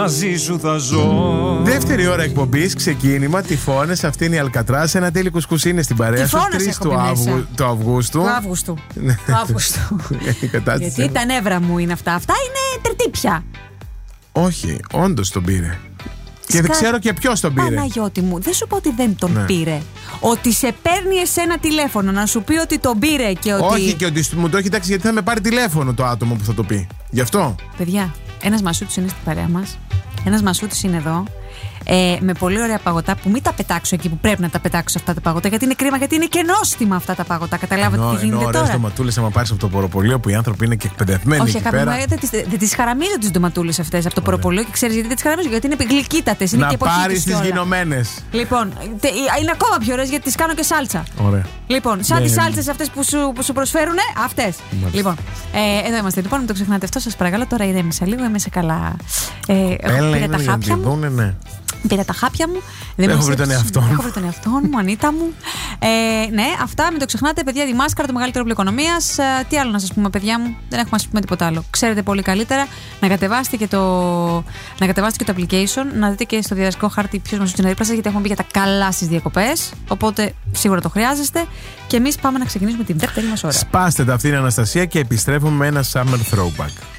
Μαζί σου θα ζω. Δεύτερη ώρα εκπομπής, ξεκίνημα, τυφώνες, αυτή είναι η Αλκατράς. Ένα τέλει κουσκουσίνη στην παρέα σου. 3 του Αυγούστου. Του Αύγουστου. Γιατί τα νεύρα μου είναι αυτά. Αυτά είναι τερτύπια. Όχι, όντως τον πήρε. Και δεν ξέρω και ποιος τον πήρε. Παναγιώτη μου, δεν σου πω ότι δεν τον πήρε. Ότι σε παίρνει εσένα τηλέφωνο να σου πει ότι τον πήρε και ότι. Όχι, και ότι μου το έχει τάξει γιατί θα με πάρει τηλέφωνο το άτομο που θα το πει. Γι' αυτό. Παιδιά, ένας μασούτης είναι στην παρέα μας. Ένας μασούτης είναι εδώ. Με πολύ ωραία παγωτά που μην τα πετάξω εκεί που πρέπει να τα πετάξω αυτά τα παγωτά. Γιατί είναι κρίμα, γιατί είναι και νόστιμα αυτά τα παγωτά. Καταλάβατε τι γίνεται τώρα. Ωραίες ντοματούλες, άμα πάρεις από το ποροπωλείο που οι άνθρωποι είναι και εκπαιδευμένοι. Όχι, δεν τις χαραμίζω τις ντοματούλες αυτές από το ποροπωλείο και ξέρεις γιατί δεν τις χαραμίζω. Γιατί είναι γλυκύτατες. Να πάρεις τις γινωμένες. Λοιπόν, είναι ακόμα πιο ωραίες γιατί τις κάνω και σάλτσα. Ωραία. Λοιπόν, σαν τις σάλτσες αυτές που σου προσφέρουν, αυτές. Λοιπόν, εδώ είμαστε. Λοιπόν, μην το ξεχνάτε αυτό, σας παρακαλώ. Τώρα ηρέμησα λίγο, είμαι σε καλά. Πήρα τα χάπια μου. Πήρα τα χάπια μου. Έχω βρει τον εαυτό μου. Έχω βρει τον εαυτό μου, Ανίτα μου. Ναι, αυτά μην το ξεχνάτε, παιδιά. Τη μάσκαρα, το μεγαλύτερο όπλο οικονομίας. Τι άλλο να σας πούμε, παιδιά μου. Δεν έχουμε να σας πούμε τίποτα άλλο. Ξέρετε πολύ καλύτερα να κατεβάσετε και το application, να δείτε και στο διαδραστικό χάρτη ποιος μας είναι δίπλα σας, γιατί έχουμε πει για τα καλά στις διακοπές. Οπότε σίγουρα το χρειάζεστε. Και εμείς πάμε να ξεκινήσουμε την δεύτερη μας ώρα. Σπάστε τα αυτή, Αναστασία, και επιστρέφουμε με ένα summer throwback.